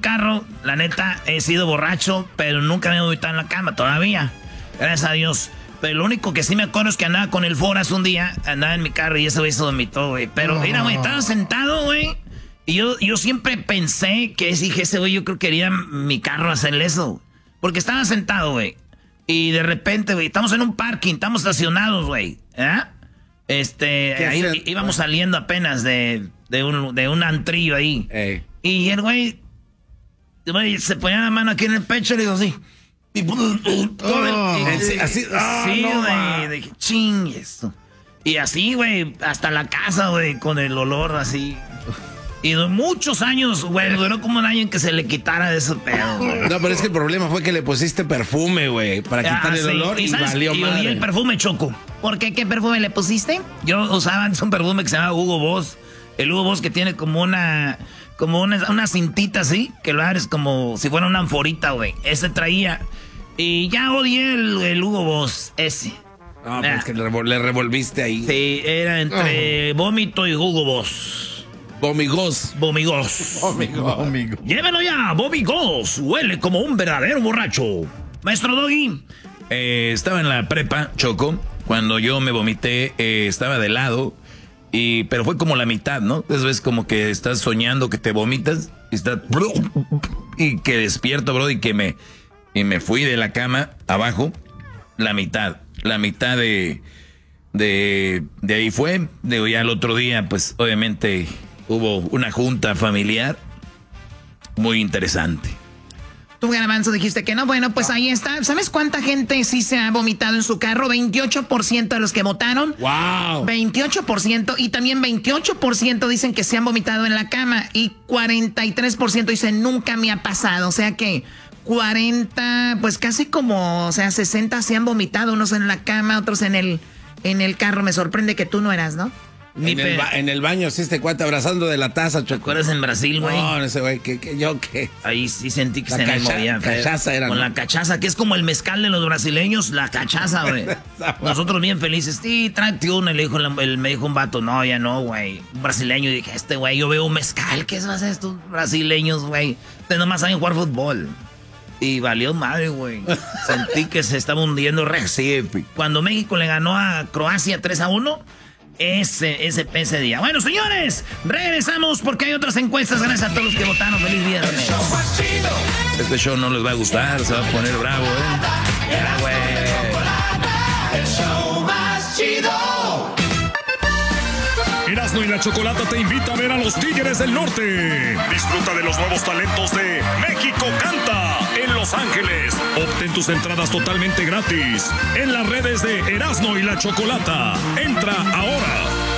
carro, la neta, he sido borracho, pero nunca me he vomitado en la cama todavía. Gracias a Dios. Pero lo único que sí me acuerdo es que andaba con el Foras un día, andaba en mi carro y ese güey se vomitó, güey. Pero mira, güey, estaba sentado, güey. Y yo siempre pensé que dije, ese güey, yo creo que quería mi carro hacerle eso. Porque estaba sentado, güey. Y de repente, güey, estamos en un parking, estamos estacionados, güey. Ahí íbamos saliendo apenas de un antrillo ahí. Ey. Y el güey se ponía la mano aquí en el pecho y le digo así. Y así, sí, güey, dije, ching, esto. Y así, güey, hasta la casa, güey, con el olor así. Y de muchos años, güey, duró como un año en que se le quitara de ese pedo, güey. No, pero es que el problema fue que le pusiste perfume, güey, para quitarle el olor y valió madre. Y olí el perfume, Choco. ¿Por qué? ¿Qué perfume le pusiste? Yo usaba antes un perfume que se llama Hugo Boss. El Hugo Boss que tiene como una cintita así, que lo abres como si fuera una anforita, güey. Ese traía. Y ya odié el Hugo Boss, ese. No, pues que le revolviste ahí. Sí, era entre vómito y Hugo Boss. Vomigos. Llévelo ya, Vomigos. Huele como un verdadero borracho. Maestro Doggy. Estaba en la prepa, Choco. Cuando yo me vomité, estaba de lado. Pero fue como la mitad, ¿no? Entonces ves como que estás soñando que te vomitas. Y que despierto, bro, y me fui de la cama abajo. La mitad de ahí fue. Ya el otro día, pues, obviamente hubo una junta familiar muy interesante. Tú, Garbanzo, dijiste que no. Bueno, pues ahí está. ¿Sabes cuánta gente sí se ha vomitado en su carro? 28% de los que votaron. ¡Wow! 28%. Y también 28% dicen que se han vomitado en la cama. Y 43% dicen nunca me ha pasado. O sea que 40, pues casi como, o sea, 60 se han vomitado. Unos en la cama, otros en el carro. Me sorprende que tú no eras, ¿no? En el baño, sí, este cuate abrazando de la taza, Choco. ¿Te acuerdas en Brasil, güey? No, ese güey, ¿qué? Ahí sí sentí que se me movía. Cachaza era, con ¿no? la cachaza, que es como el mezcal de los brasileños, la cachaza, güey. Nosotros bien felices. Sí, tráete una, me dijo un vato. No, ya no, güey. Un brasileño. Y dije, güey, yo veo un mezcal. ¿Qué es estos brasileños, güey? Ustedes nomás saben jugar fútbol. Y valió madre, güey. Sentí que se estaba hundiendo Recife. Cuando México le ganó a Croacia 3-1... Ese día. Bueno, señores, regresamos porque hay otras encuestas. Gracias a todos los que votaron. Feliz viernes. Este show no les va a gustar, se va a poner bravo, güey. El show más chido. Erasmo y la Chocolata te invita a ver a los Tigres del Norte. Disfruta de los nuevos talentos de México Canta en Los Ángeles. Obtén tus entradas totalmente gratis en las redes de Erasmo y la Chocolata. Entra ahora